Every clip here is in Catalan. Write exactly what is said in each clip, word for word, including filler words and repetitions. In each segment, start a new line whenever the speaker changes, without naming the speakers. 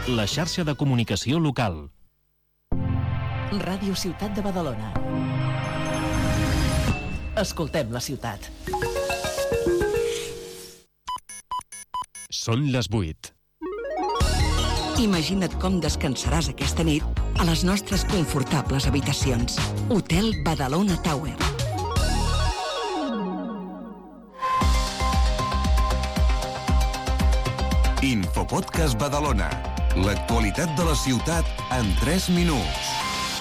la xarxa de comunicació local.
Ràdio Ciutat de Badalona. Escoltem la ciutat.
Són les vuit.
Imagina't com descansaràs aquesta nit a les nostres confortables habitacions. Hotel Badalona Tower.
Infopodcast Badalona. L'actualitat de la ciutat en tres minuts.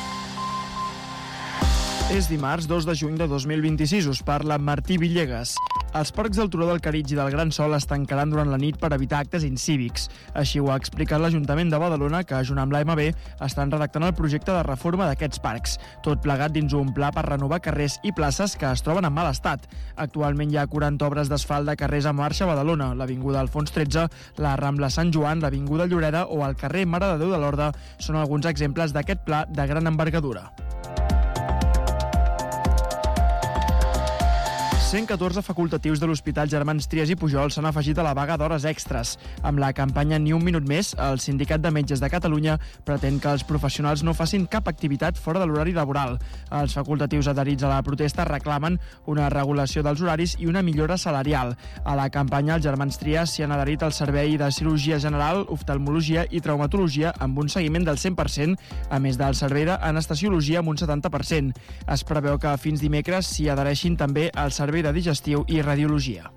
És dimarts dos de juny de dos mil vint-i-sis. Us parla Martí Villegas. Els parcs del Turó del Carits i del Gran Sol es tancaran durant la nit per evitar actes incívics. Així ho ha explicat l'Ajuntament de Badalona, que, junt amb l'A M B, estan redactant el projecte de reforma d'aquests parcs. Tot plegat dins un pla per renovar carrers i places que es troben en mal estat. Actualment hi ha quaranta obres d'asfalt de carrers en marxa a Badalona. L'Avinguda Alfons tretze, la Rambla Sant Joan, l'Avinguda Lloreda o el carrer Mare de Déu de Lorda són alguns exemples d'aquest pla de gran envergadura. cent catorze facultatius de l'Hospital Germans Trias i Pujol s'han afegit a la vaga d'hores extres. Amb la campanya Ni un minut més, el Sindicat de Metges de Catalunya pretén que els professionals no facin cap activitat fora de l'horari laboral. Els facultatius adherits a la protesta reclamen una regulació dels horaris i una millora salarial. A la campanya, els Germans Trias s'hi han adherit al servei de cirurgia general, oftalmologia i traumatologia amb un seguiment del cent per cent, a més del servei d'anestesiologia amb un setanta per cent. Es preveu que fins dimecres s'hi adhereixin també al servei de digestiu i radiologia.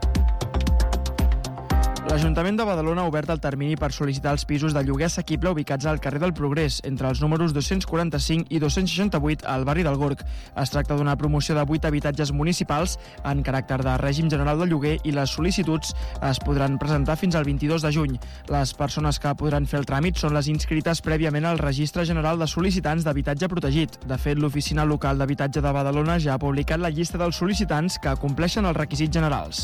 L'Ajuntament de Badalona ha obert el termini per sol·licitar els pisos de lloguer assequible ubicats al carrer del Progrés, entre els números dos-cents quaranta-cinc i dos-cents seixanta-vuit al barri del Gorg. Es tracta d'una promoció de vuit habitatges municipals en caràcter de règim general de lloguer i les sol·licituds es podran presentar fins al vint-i-dos de juny. Les persones que podran fer el tràmit són les inscrites prèviament al Registre General de Sol·licitants d'Habitatge Protegit. De fet, l'Oficina Local d'Habitatge de Badalona ja ha publicat la llista dels sol·licitants que compleixen els requisits generals.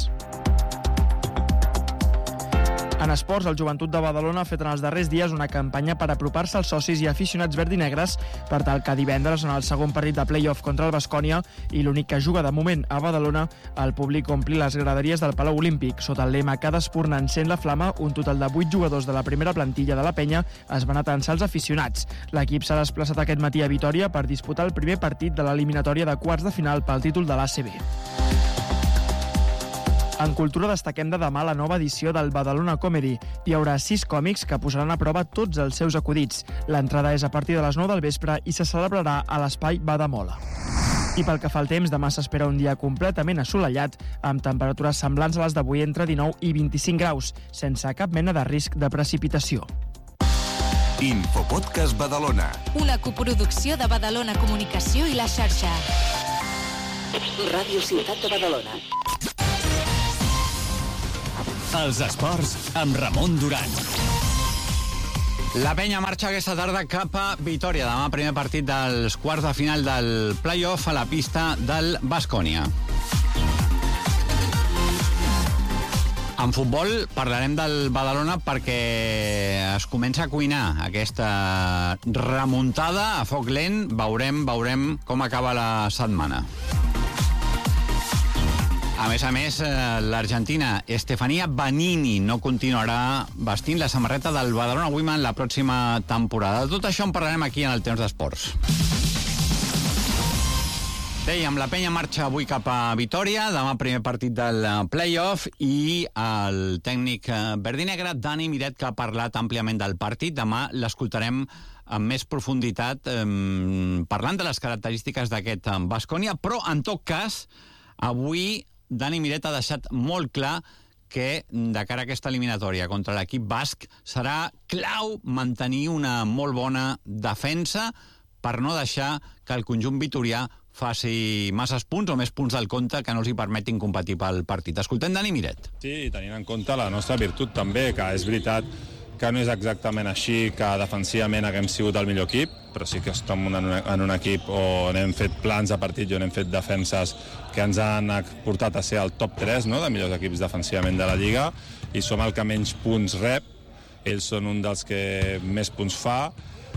En esports, el Joventut de Badalona ha fet en els darrers dies una campanya per apropar-se als socis i aficionats verd i negres per tal que divendres, en el segon partit de play-off contra el Baskonia i l'únic que juga de moment a Badalona, el públic ompli les graderies del Palau Olímpic. Sota el lema "Cada espurna encén la flama", un total de vuit jugadors de la primera plantilla de la penya es van atançar als aficionats. L'equip s'ha desplaçat aquest matí a Vitòria per disputar el primer partit de l'eliminatòria de quarts de final pel títol de l'A C B. En cultura destaquem de demà la nova edició del Badalona Comedy. Hi haurà sis còmics que posaran a prova tots els seus acudits. L'entrada és a partir de les nou del vespre i se celebrarà a l'espai Badamola. I pel que fa al temps, demà s'espera un dia completament assolellat, amb temperatures semblants a les d'avui entre dinou i vint-i-cinc graus, sense cap mena de risc de precipitació.
Infopodcast Badalona.
Una coproducció de Badalona Comunicació i la xarxa.
Ràdio Ciutat de Badalona.
Els esports amb Ramon Duran.
La penya marxa aquesta tarda cap a Vitòria. Demà primer partit dels quarts de final del play-off a la pista del Baskonia. En futbol parlarem del Badalona perquè es comença a cuinar aquesta remuntada a foc lent. Veurem, veurem com acaba la setmana. A més a més, l'argentina Estefania Banini no continuarà vestint la samarreta del Badalona Women la pròxima temporada. De tot això en parlarem aquí en el Temps d'Esports. Dèiem, la penya marxa avui cap a Vitòria, demà primer partit del play-off, i el tècnic verdinegre Dani Miret, que ha parlat àmpliament del partit. Demà l'escoltarem amb més profunditat, eh, parlant de les característiques d'aquest Baskonia, però en tot cas, avui Dani Miret ha deixat molt clar que de cara a aquesta eliminatòria contra l'equip basc serà clau mantenir una molt bona defensa per no deixar que el conjunt vitorià faci masses punts o més punts del compte que no els hi permetin competir pel partit. Escoltem Dani Miret.
Sí, tenint en compte la nostra virtut també, que és veritat que no és exactament així, que defensivament haguem sigut el millor equip, però sí que estem en un, en un equip on hem fet plans de partit i on hem fet defenses que ens han portat a ser el top tres, no?, de millors equips defensivament de la Lliga, i som el que menys punts rep, ells són un dels que més punts fa,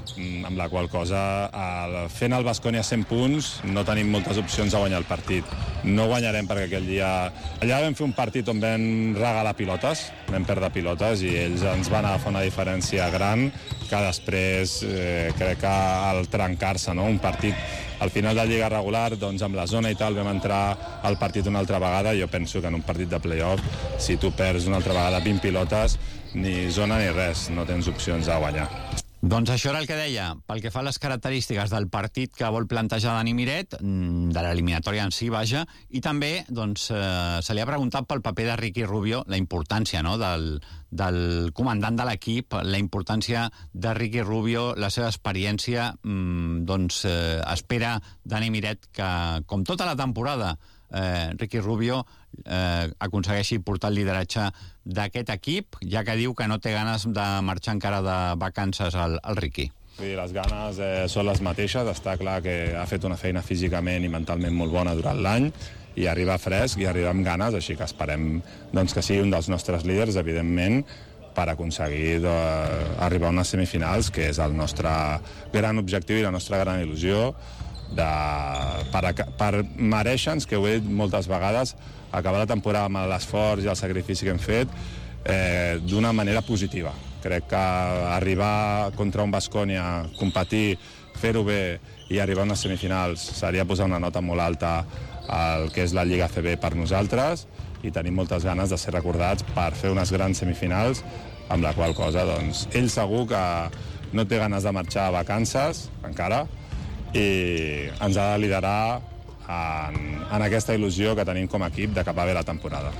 amb la qual cosa, el, fent el Baskonia cent punts, no tenim moltes opcions a guanyar el partit. No guanyarem perquè aquell dia... Allà vam fer un partit on vam regalar pilotes, vam perdre pilotes, i ells ens van agafar una diferència gran que després eh, crec que al trencar-se, no? Un partit al final de Lliga regular, doncs amb la zona i tal, vam entrar al partit una altra vegada. Jo penso que en un partit de play-off, si tu perds una altra vegada vint pilotes, ni zona ni res, no tens opcions a guanyar.
Doncs això era el que deia. Pel que fa a les característiques del partit que vol plantejar Dani Miret, de l'eliminatòria en si, vaja, i també doncs, eh, se li ha preguntat pel paper de Ricky Rubio, la importància, no?, del, del comandant de l'equip, la importància de Ricky Rubio, la seva experiència. mm, doncs eh, espera Dani Miret que, com tota la temporada, eh, Ricky Rubio eh, aconsegueixi portar el lideratge d'aquest equip, ja que diu que no té ganes de marxar encara de vacances al, al Ricky.
Sí, les ganes eh, són les mateixes. Està clar que ha fet una feina físicament i mentalment molt bona durant l'any i arriba fresc i arriba amb ganes, així que esperem doncs, que sigui un dels nostres líders, evidentment, per aconseguir de, arribar a unes semifinals, que és el nostre gran objectiu i la nostra gran il·lusió, de, per, per mereixer-nos, que ho he dit moltes vegades, acabar la temporada amb l'esforç i el sacrifici que hem fet eh, d'una manera positiva. Crec que arribar contra un Baskonia, competir, fer-ho bé i arribar a unes semifinals seria posar una nota molt alta al que és la Lliga A C B per nosaltres, i tenim moltes ganes de ser recordats per fer unes grans semifinals, amb la qual cosa doncs, ell segur que no té ganes de marxar a vacances encara, i ens ha de liderar en, en aquesta il·lusió que tenim com a equip de cap a bé la temporada.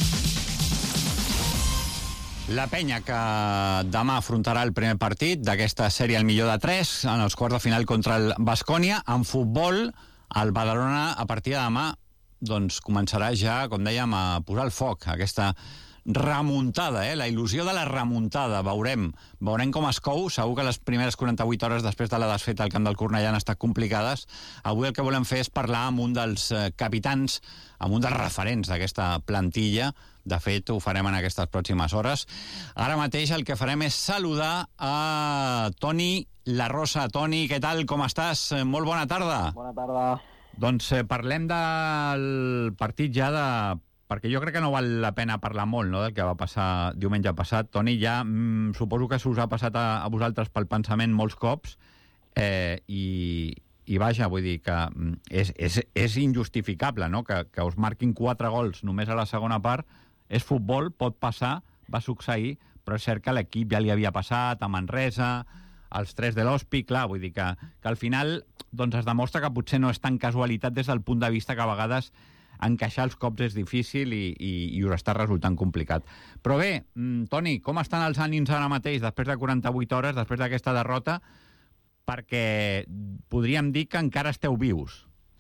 La penya que demà afrontarà el primer partit d'aquesta sèrie al millor de tres en els quarts de final contra el Baskonia. En futbol, el Badalona a partir de demà doncs, començarà ja, com dèiem, a posar el foc, aquesta remuntada, eh? La il·lusió de la remuntada. Veurem, veurem com es cou. Segur que les primeres quaranta-vuit hores després de la desfeta al camp del Cornellà han estat complicades. Avui el que volem fer és parlar amb un dels capitans, amb un dels referents d'aquesta plantilla. De fet, ho farem en aquestes pròximes hores. Ara mateix el que farem és saludar a Toni La Rosa. Toni, què tal? Com estàs? Molt bona tarda.
Bona tarda.
Doncs eh, parlem del partit ja de... perquè jo crec que no val la pena parlar molt, no?, del que va passar diumenge passat. Toni, ja mm, suposo que s'us ha passat a, a vosaltres pel pensament molts cops, eh, i, i vaja, vull dir que és, és, és injustificable, no?, que, que us marquin quatre gols només a la segona part. És futbol, pot passar, va succeir, però és cert que l'equip ja li havia passat, a Manresa, els tres de l'Hospi, clar, vull dir que, que al final doncs es demostra que potser no és tan casualitat des del punt de vista que a vegades encaixar els cops és difícil i, i, i us està resultant complicat. Però bé, Toni, com estan els ànims ara mateix, després de quaranta-vuit hores, després d'aquesta derrota, perquè podríem dir que encara esteu vius?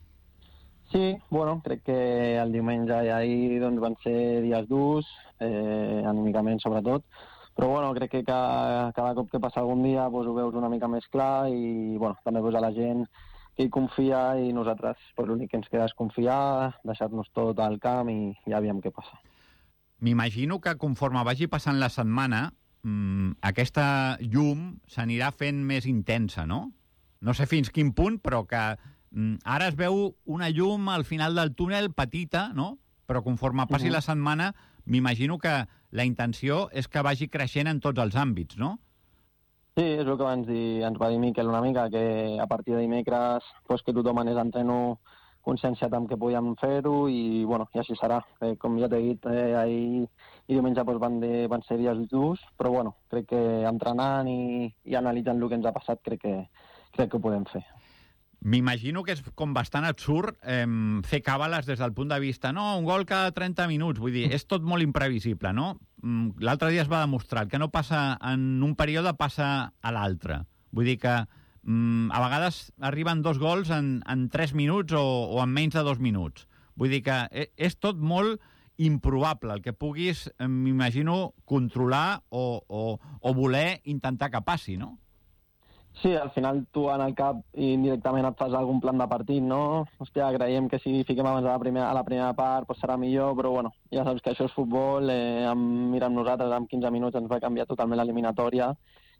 Sí, bueno, crec que el diumenge i ahir doncs, van ser dies durs, eh, anímicament sobretot, però bueno, crec que cada, cada cop que passa algun dia doncs, ho veus una mica més clar i bueno, també pues, a la gent que hi confia i nosaltres pues, l'únic que ens queda és confiar, deixar-nos tot al camp i ja veiem què passa.
M'imagino que conforme vagi passant la setmana, mmm, aquesta llum s'anirà fent més intensa, no? No sé fins quin punt, però que mmm, ara es veu una llum al final del túnel petita, no? Però conforme passi uh-huh. la setmana, m'imagino que la intenció és que vagi creixent en tots els àmbits, no?
Sí, és el que ens, dir, ens va dir Miquel una mica, que a partir de dimecres pues, que tothom anés a entreno conscienciat amb que podíem fer-ho i, bueno, i així serà. Eh, com ja t'he dit, eh, ahir i diumenge pues, van, de, van ser dies durs, però bueno, crec que entrenant i, i analitzant el que ens ha passat crec que, crec que ho podem fer.
M'imagino que és com bastant absurd eh, fer càbales des del punt de vista no, un gol cada trenta minuts, vull dir, és tot molt imprevisible, no? L'altre dia es va demostrar que no passa en un període, passa a l'altre. Vull dir que mm, a vegades arriben dos gols en, en tres minuts o, o en menys de dos minuts. Vull dir que és tot molt improbable, el que puguis, m'imagino, controlar o, o, o voler intentar que passi, no?
Sí, al final tu en el cap indirectament et fas algun plan de partit, no? Hòstia, creiem que si fiquem abans a la primera, a la primera part pues serà millor, però bueno, ja saps que això és futbol, eh, amb, mira, amb nosaltres en quinze minuts ens va canviar totalment l'eliminatòria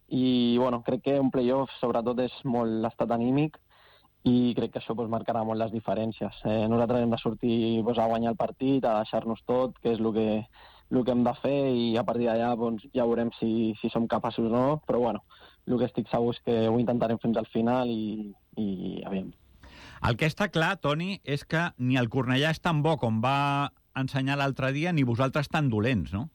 i bueno, crec que un playoff sobretot és molt l'estat anímic i crec que això pues, marcarà molt les diferències. Eh, nosaltres hem de sortir pues, a guanyar el partit, a deixar-nos tot, que és el que, el que hem de fer, i a partir d'allà doncs, ja veurem si, si som capaços o no, però bueno, el que estic segur és que ho intentarem fins al final i, i aviam.
El que està clar, Toni, és que ni el Cornellà és tan bo com va ensenyar l'altre dia, ni vosaltres tan dolents, no?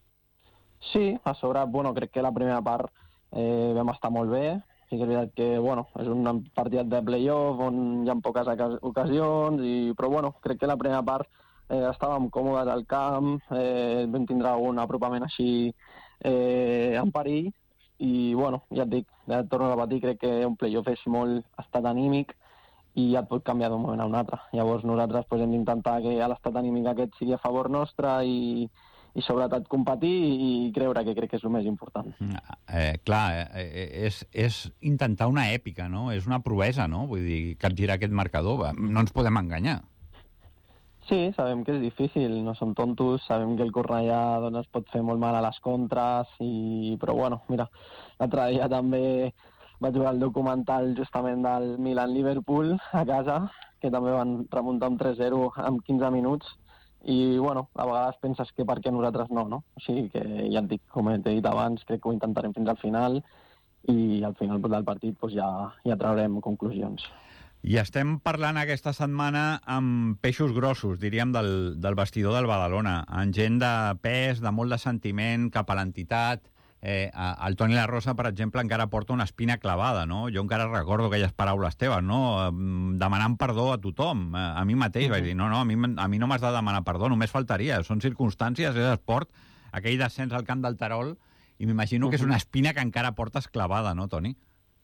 Sí, a sobre, bueno, crec que la primera part eh, vam estar molt bé. Sí que és veritat que, bueno, és un partit de play-off on hi ha poques ocasions, i, però, bueno, crec que la primera part eh, estàvem còmodes al camp, eh, vam tindre un apropament així eh, en perill, i, bueno, ja et dic, ja et torno a repetir, crec que un play-off és molt estat anímic i ja et pot canviar d'un moment a un altre. Llavors nosaltres pues, hem d'intentar que l'estat anímic aquest sigui a favor nostre i, i sobretot competir i creure, que crec que és el més important.
Eh, clar, eh, és, és intentar una èpica, no? És una proesa, no? Vull dir, capgirar aquest marcador. No ens podem enganyar.
Sí, sabem que és difícil, no som tontos, sabem que el Cornellà doncs, es pot fer molt mal a les contres, i... però bueno, mira, l'altre dia també vaig veure el documental justament del Milan-Liverpool a casa, que també van remuntar un tres zero en quinze minuts, i bueno, a vegades penses que per què nosaltres no, no? O sigui que ja et dic, com he dit abans, crec que ho intentarem fins al final, i al final del partit doncs, ja, ja traurem conclusions.
I estem parlant aquesta setmana amb peixos grossos, diríem, del, del vestidor del Badalona, amb gent de pes, de molt de sentiment cap a l'entitat. Eh, el Toni La Rosa, per exemple, encara porta una espina clavada, no? Jo encara recordo aquelles paraules teves, no? Demanant perdó a tothom. A mi mateix uh-huh. vaig dir, no, no, a mi, a mi no m'has de demanar perdó, només faltaria. Són circumstàncies, és esport, aquell descens al camp del Terol, i m'imagino uh-huh. que és una espina que encara portes clavada, no, Toni?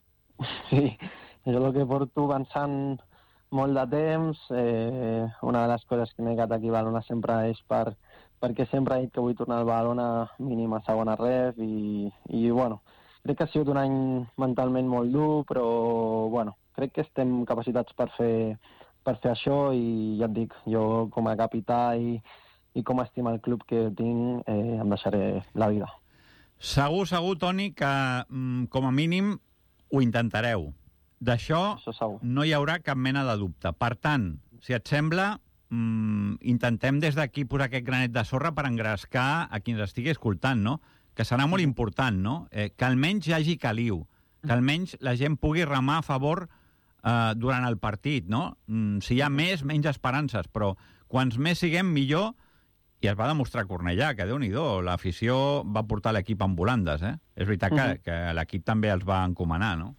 Sí, jo el que porto pensant molt de temps, eh, una de les coses que m'he quedat aquí a Badalona sempre és per perquè sempre he dit que vull tornar al Badalona mínim a segona ref, i, i bueno, crec que ha sigut un any mentalment molt dur, però bueno, crec que estem capacitats per fer, per fer això, i ja et dic, jo com a capità i, i com a estima el club que tinc, eh, em deixaré la vida.
Segur, segur, Toni, que mm, com a mínim ho intentareu. D'això no hi haurà cap mena de dubte. Per tant, si et sembla, mm, intentem des d'aquí posar aquest granet de sorra per engrescar a qui ens estigui escoltant, no? Que serà molt important, no? Eh, que almenys hi hagi caliu, que almenys la gent pugui remar a favor eh, durant el partit, no? Mm, si hi ha més, menys esperances, però quants més siguem, millor, i es va demostrar a Cornellà, que Déu-n'hi-do, l'afició va portar l'equip en volandes, eh? És veritat que, uh-huh. que l'equip també els va encomanar, no?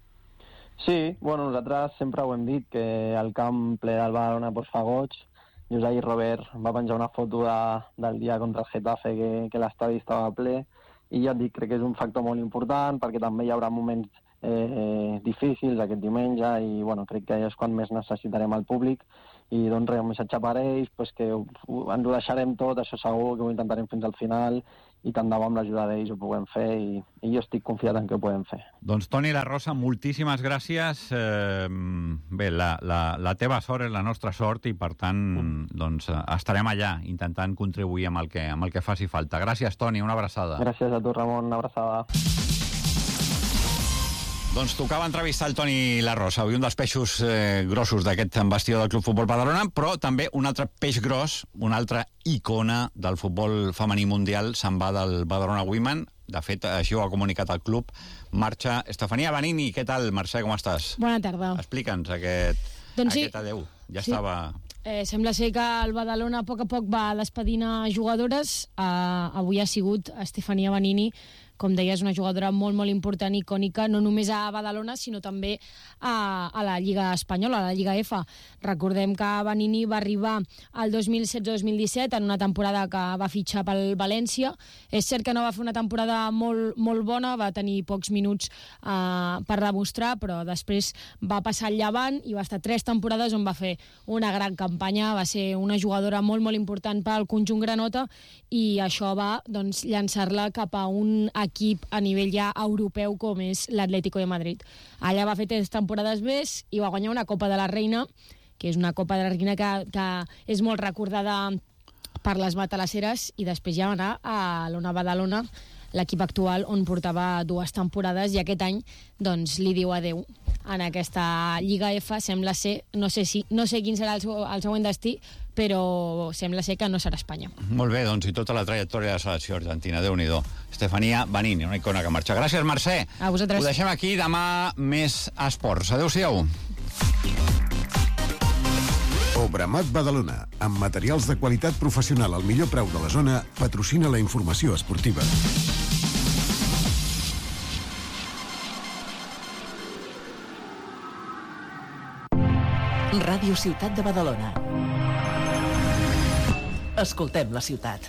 Sí, bueno, nosaltres sempre ho hem dit, que el camp ple del Badalona pues, fa goig. Just ahir Robert va penjar una foto de, del dia contra el Getafe, que, que l'estadi estava ple, i ja et dic, crec que és un factor molt important, perquè també hi haurà moments eh, difícils aquest diumenge, i bueno, crec que és quan més necessitarem el públic, i doncs res, un missatge per ells, pues, que ho, ens ho deixarem tot, això segur, que ho intentarem fins al final, i tant de bo amb l'ajuda d'ells ho puguem fer, i, i jo estic confiat en que ho podem fer.
Doncs Toni La Rosa, moltíssimes gràcies. Eh, bé, la, la, la teva sort és la nostra sort, i per tant mm. doncs, estarem allà intentant contribuir amb el, que, amb el que faci falta. Gràcies, Toni, una abraçada.
Gràcies a tu, Ramon, una abraçada.
Doncs tocava entrevistar el Toni La Rosa, avui un dels peixos eh, grossos d'aquest vestidor del Club Futbol Badalona, però també un altre peix gros, una altra icona del futbol femení mundial, se'n va del Badalona Women. De fet, així ho ha comunicat el club. Marxa Estefania Banini. Què tal, Mercè, com estàs?
Bona tarda.
Explica'ns aquest,
doncs
aquest sí. adeu. Ja
sí.
estava...
Eh, sembla ser que el Badalona a poc a poc va despedint a jugadores. Uh, avui ha sigut Estefania Banini, com deies, una jugadora molt, molt important, icònica, no només a Badalona, sinó també a, a la Lliga Espanyola, a la Lliga F. Recordem que Banini va arribar al dos mil setze dos mil disset en una temporada que va fitxar pel València. És cert que no va fer una temporada molt, molt bona, va tenir pocs minuts uh, per demostrar, però després va passar al Llevant i va estar tres temporades on va fer una gran campanya, va ser una jugadora molt, molt important pel conjunt granota, i això va doncs, llançar-la cap a un equip a nivell ja europeu com és l'Atlético de Madrid. Allà va fer tres temporades més i va guanyar una Copa de la Reina, que és una Copa de la Reina que, que és molt recordada per les matalasseres, i després ja va anar a l'Ona Badalona, l'equip actual, on portava dues temporades, i aquest any doncs, li diu adeu en aquesta Lliga F. Sembla ser, no sé, si, no sé quin serà el, seu, el següent destí, però sembla ser que no serà Espanya.
Molt bé, doncs, i tota la trajectòria de la selecció argentina, Déu-n'hi-do. Estefania Vanini, una icona que marxa. Gràcies, Mercè.
A vosaltres.
Ho deixem aquí, demà més esports. Adéu-siau.
Obramat Badalona, amb materials de qualitat professional al millor preu de la zona, patrocina la informació esportiva.
Ràdio Ciutat de Badalona. Escoltem la ciutat.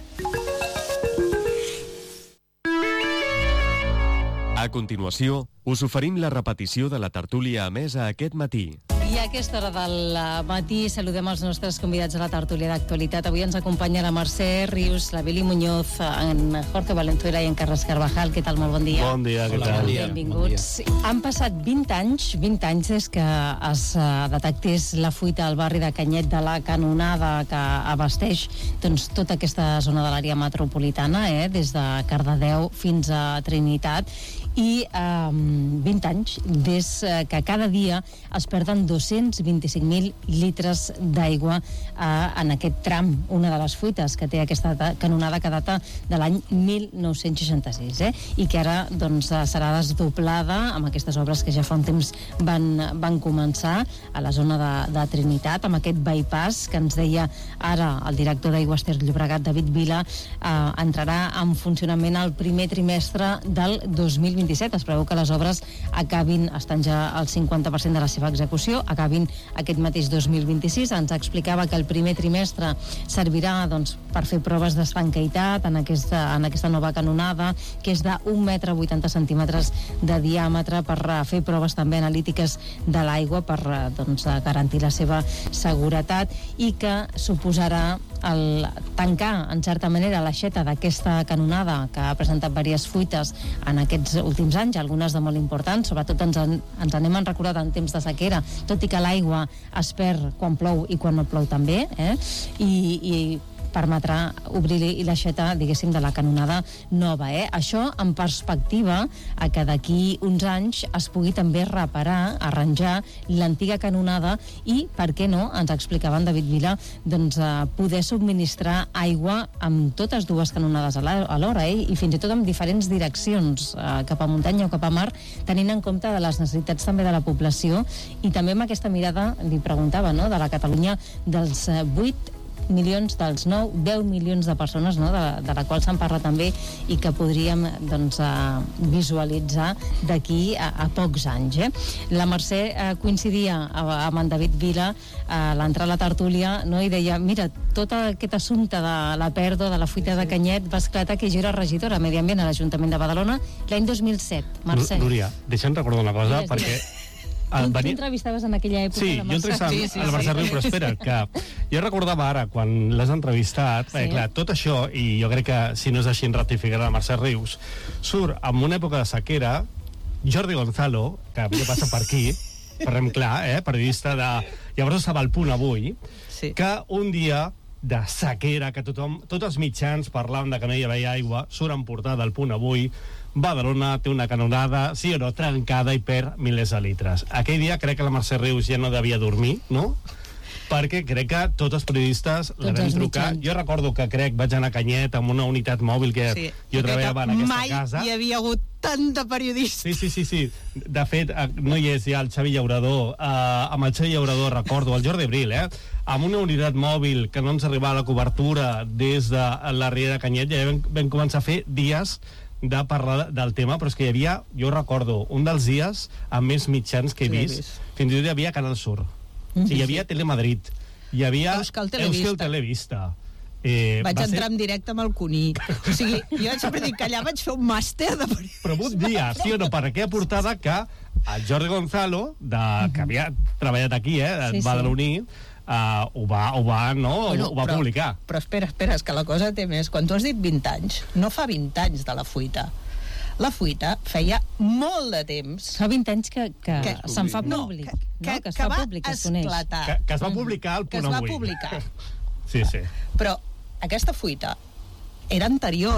A continuació, us oferim la repetició de la tertúlia emesa aquest matí.
I a aquesta hora del matí saludem els nostres convidats a la tertúlia d'actualitat. Avui ens acompanya la Mercè Rius, la Beli Muñoz, en Jorge Valenzuela i en Carles Carvajal. Què tal? Molt bon dia.
Bon dia, què tal?
Bon dia. Benvinguts. Bon dia. Han passat vint anys, vint anys des que es detectés la fuita al barri de Canyet de la Canonada, que abasteix doncs, tota aquesta zona de l'àrea metropolitana, eh? Des de Cardedeu fins a Trinitat. I eh, vint anys des que cada dia es perden dos-cents vint-i-cinc mil litres d'aigua eh, en aquest tram, una de les fuites que té aquesta canonada que data de l'any mil nou-cents seixanta-sis, eh? I que ara doncs, serà desdoblada amb aquestes obres que ja fa un temps van, van començar a la zona de, de Trinitat, amb aquest bypass que ens deia ara el director d'Aigües Ter Llobregat, David Vila, eh, entrarà en funcionament el primer trimestre del dos mil vint-i-set. Es preveu que les obres acabin, estan ja al cinquanta per cent de la seva execució, acabin aquest mateix dos mil vint-i-sis. Ens explicava que el primer trimestre servirà doncs, per fer proves d'estanquitat en aquesta, en aquesta nova canonada, que és d'un metre vuitanta centímetres de diàmetre, per fer proves també analítiques de l'aigua per doncs, garantir la seva seguretat, i que suposarà el tancar, en certa manera, l'aixeta d'aquesta canonada que ha presentat diverses fuites en aquests últims anys, algunes de molt importants, sobretot ens, en, ens anem en recordat en temps de sequera, tot i que l'aigua es perd quan plou i quan no plou també, eh? I, i permetrà obrir i l'aixeta, diguéssim, de la canonada nova. Eh? Això en perspectiva a que d'aquí uns anys es pugui també reparar, arranjar l'antiga canonada i, per què no, ens explicava en David Vila, doncs, eh, poder subministrar aigua amb totes dues canonades alhora, eh? I fins i tot en diferents direccions, eh, cap a muntanya o cap a mar, tenint en compte de les necessitats també de la població, i també amb aquesta mirada, li preguntava, no?, de la Catalunya dels vuit milions, dels nou, deu milions de persones, no?, de, de la qual se'n parla també i que podríem doncs, uh, visualitzar d'aquí a, a pocs anys. Eh? La Mercè uh, coincidia amb en David Vila a uh, l'entrar a la tertúlia, no?, i deia, mira, tot aquest assumpte de la pèrdua de la fuita de Canyet va esclatar que jo era regidora a Medi Ambient a l'Ajuntament de Badalona l'any dos mil set. Mercè.
Núria, deixa'm recordar una cosa, sí, perquè...
Tu, tu entrevistaves en aquella època?
Sí, jo entrevistava sí, sí, el Mercè Rius, però espera, que jo recordava ara, quan l'has entrevistat, sí. eh, clar, tot això, i jo crec que si no és així en ratificarà el Mercè Rius, surt en una època de sequera, Jordi Gonzalo, que ja passa per aquí, parlem clar, eh, periodista de... Llavors estava al Punt Avui, sí. que un dia de sequera, que tothom, tots els mitjans parlaven de que no hi havia aigua, surt en portada al Punt Avui, Badalona té una canonada, sí o no, trencada i perd milers de litres. Aquell dia crec que la Mercè Rius ja no devia dormir, no? Perquè crec que tots els periodistes la vam trucar. Jo recordo que crec vaig anar a Canyet amb una unitat mòbil que sí. jo treballava en aquesta
mai
casa.
Mai hi havia hagut tant de periodistes.
Sí, sí, sí, sí. De fet, no hi és ja el Xavi Llaurador. Uh, amb el Xavi Llaurador, recordo, el Jordi Abril, eh? Amb una unitat mòbil que no ens arribava la cobertura des de la Riera de Canyet, ja vam, vam començar a fer dies de parlar del tema, però és que hi havia, jo recordo, un dels dies amb més mitjans que he sí, vist, vist. Fins i tot hi havia Canal Sur, mm-hmm. hi havia Telemadrid, hi havia
Euskal Televista.
Euskal Televista. Eh,
vaig
va
entrar
ser...
en directe amb el Cuní. O sigui, jo vaig sempre dir que allà vaig fer un màster de periodisme.
Però un dia, sí o no, per aquella portada que el Jordi Gonzalo, de, que havia treballat aquí, eh, de sí, badaloní, sí. Uh, ho va, ho va, no? Bueno, ho va
però,
publicar.
Però espera, espera, és que la cosa té més. Quan tu has dit vint anys, no fa vint anys de la fuita. La fuita feia molt de temps.
Fa vint anys que, que, que se'n fa públic. No, que,
que,
no? que es
que
fa
va
públic, que es
esclatar.
Que, que es va publicar al Punt Avui.
Que es va publicar.
Sí, sí.
Però aquesta fuita era anterior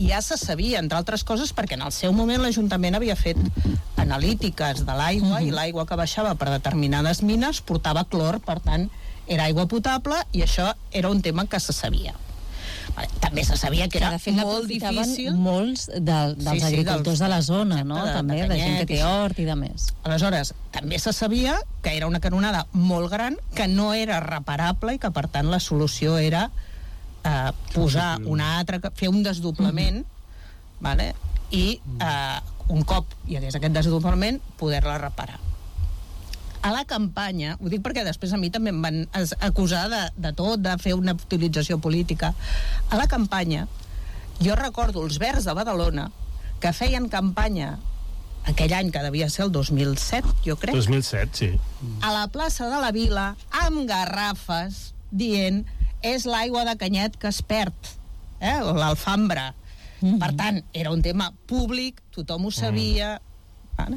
ja se sabia, entre altres coses, perquè en el seu moment l'Ajuntament havia fet analítiques de l'aigua, mm-hmm. i l'aigua que baixava per determinades mines portava clor, per tant, era aigua potable, i això era un tema que se sabia. Vale. També se sabia que, que era fet, molt difícil.
Molts de, dels sí, sí, agricultors dels, de la zona, no? De, també, de, de gent que té hort i de més.
Aleshores, també se sabia que era una canonada molt gran, que no era reparable i que, per tant, la solució era eh, posar una altra... fer un desdoblament, mm-hmm. vale? I eh, un cop hi hagués aquest desdoblament, poder-la reparar. A la campanya, ho dic perquè després a mi també em van acusar de, de tot, de fer una utilització política. A la campanya, jo recordo els Verds de Badalona, que feien campanya aquell any, que devia ser el dos mil set, jo crec.
dos mil set, sí.
A la plaça de la Vila, amb garrafes, dient, és l'aigua de Canyet que es perd, eh? l'Alfambra. Mm-hmm. Per tant, era un tema públic, tothom ho sabia. Mm. Vale?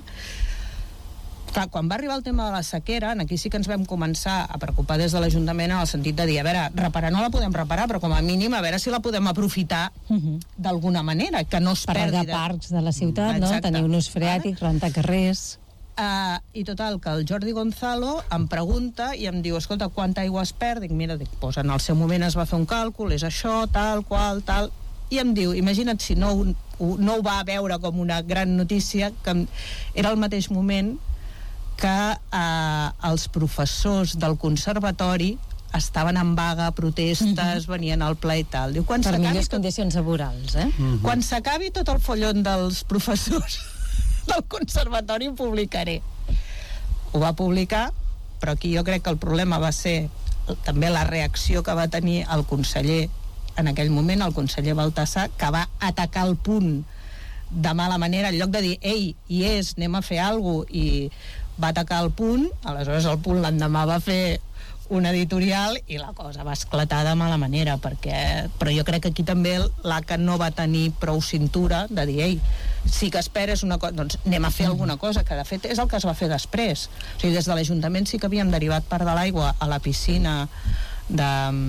Clar, quan va arribar el tema de la sequera, aquí sí que ens vam començar a preocupar des de l'Ajuntament en el sentit de dir, a veure, reparar no la podem reparar, però com a mínim a veure si la podem aprofitar uh-huh. d'alguna manera, que no es
per
perdi.
Per regar parcs de la ciutat, no? Tenir un ús freàtic, vale? Rentar carrers...
Uh, I total, que el Jordi Gonzalo em pregunta i em diu, escolta, quanta aigua es perd? Dic, mira, dic, pues en el seu moment es va fer un càlcul, és això, tal, qual, tal... I em diu, imagina't si no, no ho va veure com una gran notícia, que era el mateix moment que eh, els professors del conservatori estaven en vaga, protestes, mm-hmm. venien al ple i tal. Diu, quan
per millors
tot...
condicions laborals, eh?
Mm-hmm. Quan s'acabi tot el follon dels professors del conservatori ho publicaré. Ho va publicar, però aquí jo crec que el problema va ser també la reacció que va tenir el conseller en aquell moment, el conseller Baltasar, que va atacar el punt de mala manera, en lloc de dir, ei, hi és, anem a fer alguna cosa, i va atacar el punt, aleshores el punt l'endemà va fer un editorial i la cosa va esclatar de mala manera, perquè... però jo crec que aquí també l'A C A no va tenir prou cintura de dir, ei, sí que esperes una cosa, doncs anem a fer alguna cosa, que de fet és el que es va fer després. O sigui, des de l'Ajuntament sí que havíem derivat part de l'aigua a la piscina de,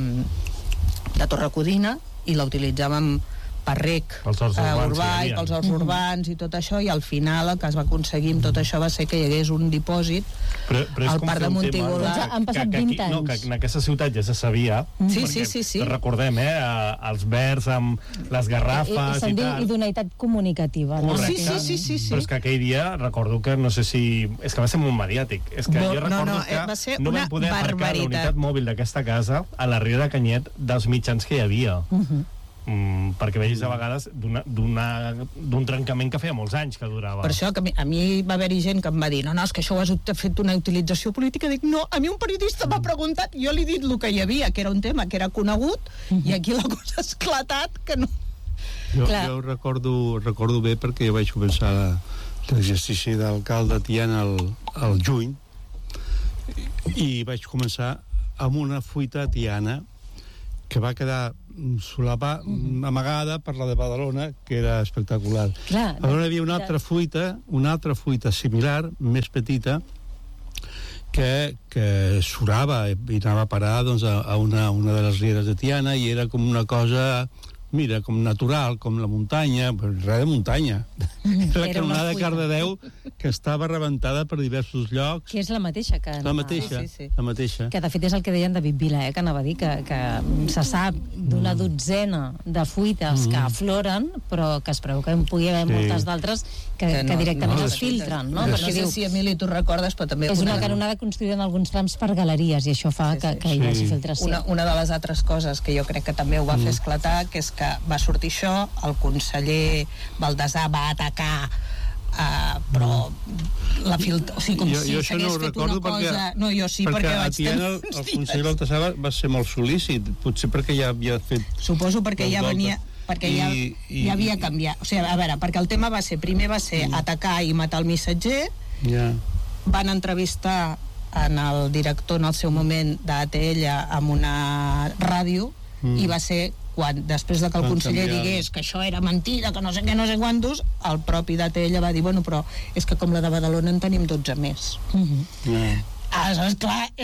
de Torrecodina i la utilitzàvem per rec
pels
uh, urbà i pels horts mm. urbans i tot això, i al final el que es va aconseguir amb tot això va ser que hi hagués un dipòsit
però, però
al parc de Montigolà.
Que, han passat
que, que,
vint anys.
No, que en aquesta ciutat ja se sabia,
mm. sí, sí, sí, sí.
recordem, eh, els verds amb les garrafes i, i,
i tal. Idoneïtat comunicativa. No?
Sí, sí, sí, sí, sí.
Però és que aquell dia recordo que no sé si... És que va ser molt mediàtic. És que
no,
jo recordo
no, no,
que
va ser
no
una
vam poder
barbaritat.
aparcar la unitat mòbil d'aquesta casa a la Riera de Canyet dels mitjans que hi havia. Uh-huh. Mm, perquè vegis a vegades d'un trencament que feia molts anys que durava.
Per això que a mi, a mi va haver-hi gent que em va dir, no, no, és que això ho has fet una utilització política. Dic, no, a mi un periodista m'ha preguntat, jo li he dit el que hi havia, que era un tema que era conegut, uh-huh. i aquí la cosa ha esclatat, que no...
Jo, jo recordo, recordo bé perquè jo vaig començar l'exercici d'alcalde a Tiana al, al juny i vaig començar amb una fuita a Tiana que va quedar solapa, mm. amagada per la de Badalona, que era espectacular.
Clar,
a Badalona hi havia una altra fuita, una altra fuita similar, més petita, que, que surava i anava a parar doncs, a, a una, una de les rieres de Tiana, i era com una cosa, mira, com natural, com la muntanya, però res de muntanya. Mm, la canonada de Cardedeu, que estava rebentada per diversos llocs.
Que és la mateixa que...
La mateixa, sí, sí, sí. la mateixa.
Que de fet és el que deien David Vila, eh, que anava a dir, que, que se sap d'una mm. dotzena de fuites mm. que afloren, però que es preveu que en pugui haver sí. moltes d'altres que, que, no, que directament no, es filtren, no?
No sé diu, si, Emili, tu recordes, però també...
És una canonada construïda en alguns trams per galeries, i això fa sí, sí. que, que hi hagi sí. filtració.
Una, una de les altres coses que jo crec que també ho va mm. fer esclatar, que és que va sortir això, el conseller Baltasar va atacar, uh, però la filtra... O sigui, com
jo,
si
jo s'hagués
no fet una
perquè,
cosa... No, jo sí, perquè, perquè vaig tenir...
El, el conseller Baltasar va, va ser molt solícit, potser perquè ja havia fet...
Suposo perquè ja venia... perquè I, ja, i, ja havia canviat. O sigui, a veure, perquè el tema va ser... Primer va ser mm. atacar i matar el missatger,
yeah.
van entrevistar en el director en el seu moment d'A T L amb una ràdio, mm. i va ser quan, després de que el van conseller canviar. Digués que això era mentida, que no sé què, no sé quantos, el propi d'A T L va dir, bueno, però és que com la de Badalona en tenim dotze més. Mm-hmm.
Yeah.
Aleshores, clar, és que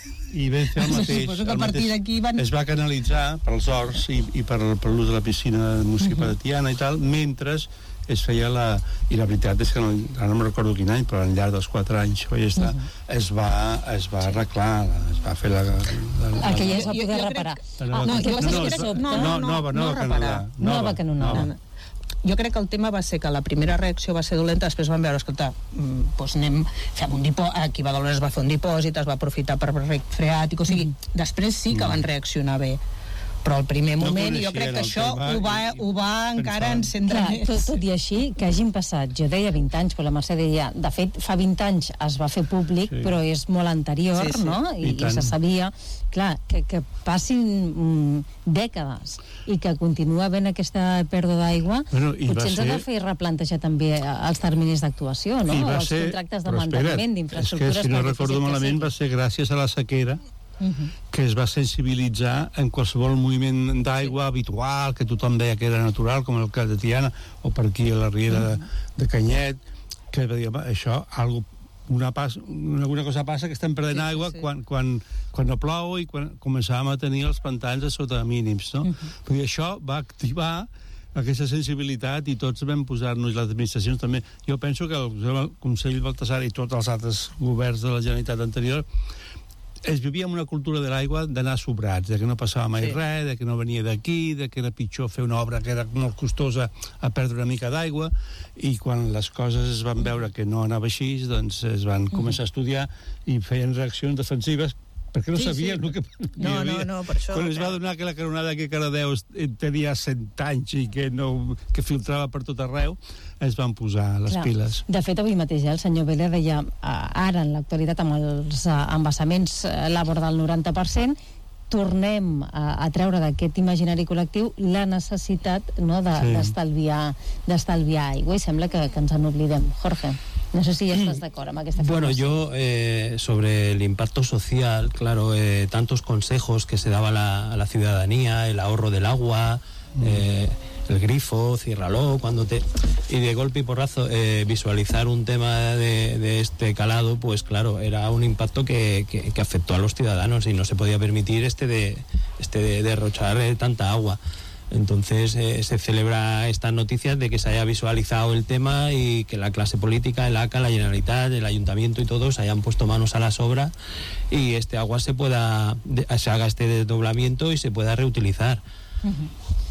i vam fer el mateix.
Suposo que a partir d'aquí van...
Es va canalitzar pels horts i, i per, per l'ús de la piscina municipal de Tiana i tal, mentre es feia la... I la veritat és que no, ara no me'n recordo quin any, però al llarg dels quatre anys o ja està, es, va, es va arreglar, es va fer la... la, la
Aquella es va poder reparar.
Ah, no, el que passa és que... No, no, nova, nova canonada.
Nova canonada.
Jo crec que el tema va ser que la primera reacció va ser dolenta, després van veure, escolta, doncs anem, fem un dipòsit, aquí a Badalona es va fer un dipòsit, es va aprofitar per rec freàtic, o sigui, després sí que van reaccionar bé. Però al primer moment jo crec que això ho va, ho va encara encendre més.
Tot, tot i així, que hagin passat, jo deia vint anys, però la Mercè deia, de fet, fa vint anys es va fer públic, sí. però és molt anterior, sí, sí. no? I, I, I se sabia, clar, que, que passin mm, dècades i que continua havent aquesta pèrdua d'aigua, bueno, potser ens ser... ha de fer replantejar també els terminis d'actuació, no? Els ser... contractes de manteniment d'infraestructures.
És que, si no recordo malament, va ser gràcies a la sequera Uh-huh. que es va sensibilitzar en qualsevol moviment d'aigua habitual, que tothom deia que era natural, com el cas de Tiana, o per aquí a la riera uh-huh. de, de Canyet, que va dir, això, algo, una, pas, una, alguna cosa passa, que estem perdent sí, aigua sí. Quan, quan, quan no plou i quan començàvem a tenir els pantans a sota mínims, no? Uh-huh. Però això va activar aquesta sensibilitat i tots vam posar-nos, les administracions també. Jo penso que el, el Consell Baltasar i tots els altres governs de la Generalitat anterior es vivia amb una cultura de l'aigua d'anar sobrats, de que no passava mai sí. res, de que no venia d'aquí, de que era pitjor fer una obra que era molt costosa a perdre una mica d'aigua, i quan les coses es van veure que no anava així, doncs es van començar a estudiar i feien reaccions defensives perquè no sí, sabien sí. el que
no, no, no, per això.
Quan es va donar que la canonada que Cardedeu tenia cent anys i que, no, que filtrava per tot arreu, es van posar les Clar. piles.
De fet, avui mateix el senyor Vélez deia, ara en l'actualitat amb els embassaments la vora del noranta per cent, tornem a, a treure d'aquest imaginari col·lectiu la necessitat, no, de, sí. d'estalviar, d'estalviar aigua, i sembla que, que ens en oblidem. Jorge, no sé si ya estás de acuerdo con esta
Bueno, yo eh, sobre el impacto social, claro, eh, tantos consejos que se daba a la, a la ciudadanía, el ahorro del agua, mm. eh, el grifo, ciérralo, cuando te... Y de golpe y porrazo eh, visualizar un tema de, de este calado, pues claro, era un impacto que, que, que afectó a los ciudadanos y no se podía permitir este de, este de derrochar eh, tanta agua. Entonces eh, se celebra estas noticias de que se haya visualizado el tema y que la clase política, el A C A, la Generalitat, el Ayuntamiento y todos hayan puesto manos a las obras y este agua se pueda, se haga este desdoblamiento y se pueda reutilizar.
Uh-huh.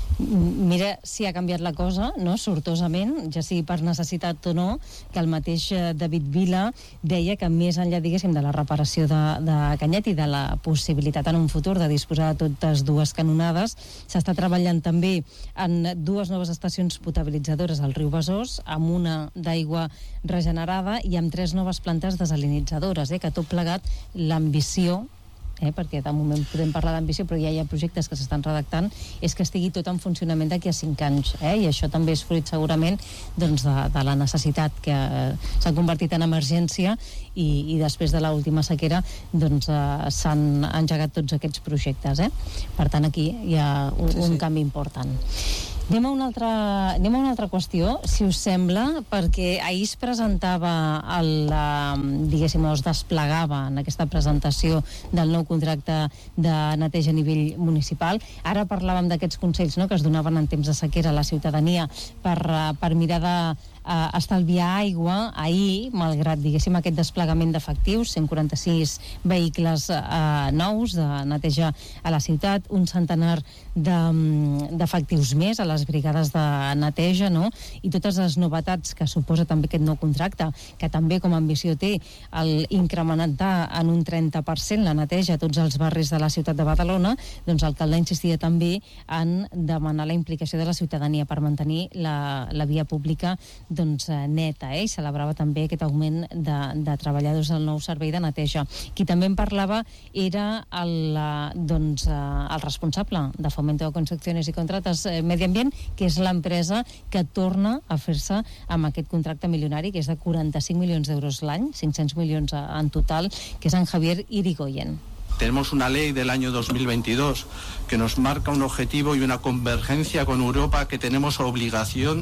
Mira si ha canviat la cosa, no?, sortosament, ja sigui per necessitat o no, que el mateix David Vila deia que més enllà, diguéssim, de la reparació de, de Canyet i de la possibilitat en un futur de disposar de totes dues canonades, s'està treballant també en dues noves estacions potabilitzadores al riu Besòs, amb una d'aigua regenerada i amb tres noves plantes desalinitzadores, eh, que tot plegat l'ambició, Eh, perquè de moment podem parlar d'ambició, però ja hi ha projectes que s'estan redactant, és que estigui tot en funcionament d'aquí a cinc anys. Eh? I això també és fruit segurament doncs, de, de la necessitat que eh, s'ha convertit en emergència i, i després de l'última sequera doncs, eh, s'han engegat tots aquests projectes. Eh? Per tant, aquí hi ha un, sí, sí. un canvi important. Anem a, una altra, anem a una altra qüestió, si us sembla, perquè ahir es presentava, el, diguéssim, es desplegava en aquesta presentació del nou contracte de neteja a nivell municipal. Ara parlàvem d'aquests consells, no?, que es donaven en temps de sequera a la ciutadania per, per mirar de Uh, estalviar aigua. Ahir, malgrat, diguéssim, aquest desplegament d'efectius, cent quaranta-sis vehicles uh, nous de neteja a la ciutat, un centenar d'efectius de, més a les brigades de neteja, no?, i totes les novetats que suposa també aquest nou contracte, que també com a ambició té el incrementar en un trenta per cent la neteja a tots els barris de la ciutat de Badalona, doncs l'alcalde insistia també en demanar la implicació de la ciutadania per mantenir la, la via pública doncs, neta, eh? I celebrava també aquest augment de, de treballadors del nou servei de neteja. Qui també en parlava era el, doncs, el responsable de Fomento de Construcciones y Contratas Medi Ambient, que és l'empresa que torna a fer-se amb aquest contracte milionari, que és de quaranta-cinc milions d'euros l'any, cinc-cents milions en total, que és en Javier Irigoyen.
Tenemos una ley del año dos mil veintidós que nos marca un objetivo y una convergencia con Europa que tenemos obligación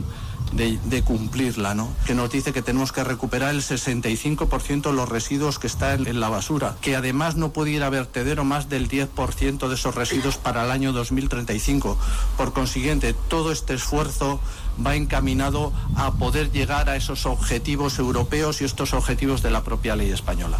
de, de cumplirla, ¿no? Que nos dice que tenemos que recuperar el sesenta y cinco por ciento de los residuos que está en, en la basura, que además no puede ir a vertedero más del diez por ciento de esos residuos para el año dos mil treinta y cinco. Por consiguiente, todo este esfuerzo va encaminado a poder llegar a esos objetivos europeos y estos objetivos de la propia ley española.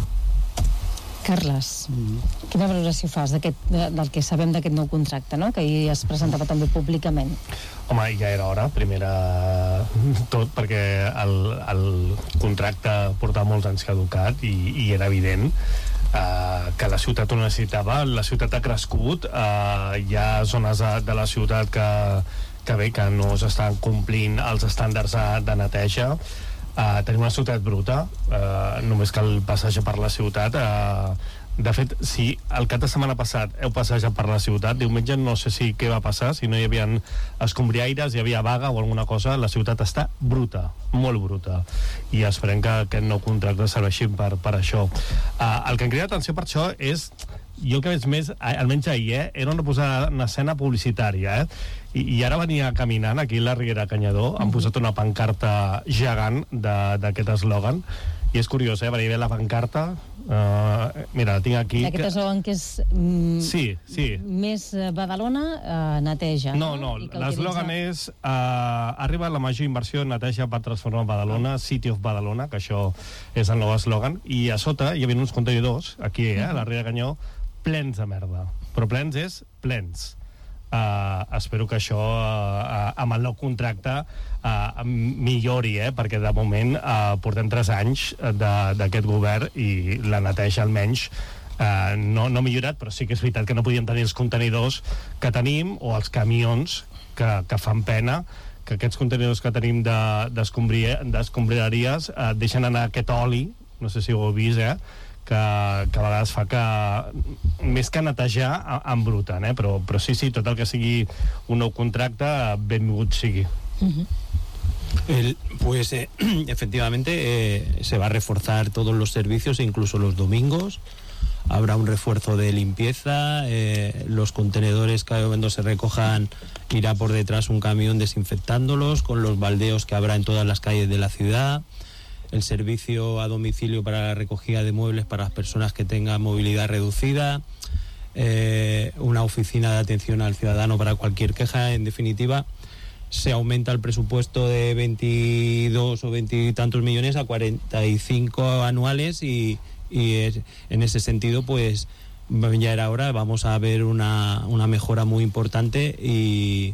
Carles, quina valoració fas d'aquest, del que sabem d'aquest nou contracte, no? Que ahir es presentava també públicament?
Home, ja era hora, primera tot, perquè el, el contracte portava molts anys caducat i, i era evident Uh, que la ciutat ho necessitava. La ciutat ha crescut, uh, hi ha zones de, de la ciutat que, que bé, que no s'estan complint els estàndards de, de neteja. Uh, tenim una ciutat bruta, uh, només cal passejar per la ciutat. Uh, de fet, si el cap de setmana passat heu passejat per la ciutat, diumenge no sé si què va passar, si no hi havia escombriaires, hi havia vaga o alguna cosa, la ciutat està bruta, molt bruta, i esperem que aquest nou contracte serveixi per, per això. Uh, el que em crida atenció per això és, jo el que veig més, almenys ahir, eh, era una posada en escena publicitària, eh? I, i ara venia caminant aquí a la Riera Canyador, han posat una pancarta gegant d'aquest eslògan, i és curiós, eh? Venia bé la pancarta, uh, mira, la tinc aquí...
Aquest eslògan que és... Mm,
sí, sí.
Més Badalona, uh, neteja.
No, no, l'eslògan és uh, arriba la major inversió en neteja per transformar Badalona, City of Badalona, que això és el nou eslògan, i a sota hi havia uns contenidors, aquí, eh, a la Riera Canyó, plens de merda. Però plens és plens. Uh, espero que això uh, amb el nou contracte uh, millori, eh? Perquè de moment uh, portem tres anys d'aquest govern i la neteja almenys uh, no, no ha millorat, però sí que és veritat que no podíem tenir els contenidors que tenim o els camions que, que fan pena, que aquests contenidors que tenim d'escombraries uh, deixen anar aquest oli, no sé si ho heu vist, eh? Que, que a vegades fa que més que netejar embruten, eh? però, però sí, sí, tot el que sigui un nou contracte benvingut sigui.
Uh-huh.
El, pues eh, efectivamente eh, se va a reforzar todos los servicios, incluso los domingos. Habrá un refuerzo de limpieza, eh, los contenedores que cuando se recojan irá por detrás un camión desinfectándolos, con los baldeos que habrá en todas las calles de la ciudad. El servicio a domicilio para la recogida de muebles para las personas que tengan movilidad reducida, eh, una oficina de atención al ciudadano para cualquier queja. En definitiva, se aumenta el presupuesto de veintidós o veinte y tantos millones a cuarenta y cinco anuales y, y es, en ese sentido, pues ya era hora, vamos a ver una, una mejora muy importante y...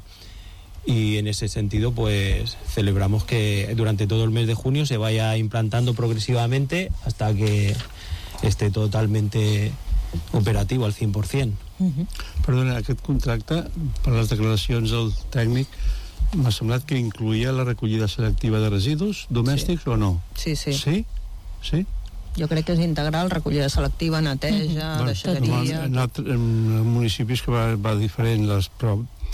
Y en ese sentido, pues celebramos que durante todo el mes de junio se vaya implantando progresivamente hasta que esté totalmente operativo al cent per cent.
Uh-huh. Perdona, aquest contracte, per les declaracions del tècnic, m'ha semblat que incluïa la recollida selectiva de residus domèstics, sí. O no?
Sí, sí.
Sí? Sí?
Jo crec que és integral, recollida selectiva, neteja, uh-huh. deixaderia...
En, en, en municipis que va, va diferent, les, però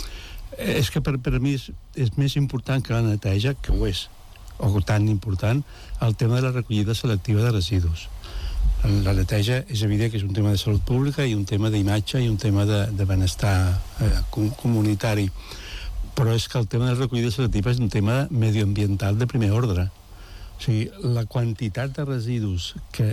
és que per, per mi és, és més important que la neteja, que ho és, o tan important, el tema de la recollida selectiva de residus. La neteja és evident que és un tema de salut pública i un tema d'imatge i un tema de, de benestar eh, comunitari, però és que el tema de la recollida selectiva és un tema medioambiental de primer ordre. O sigui, la quantitat de residus que,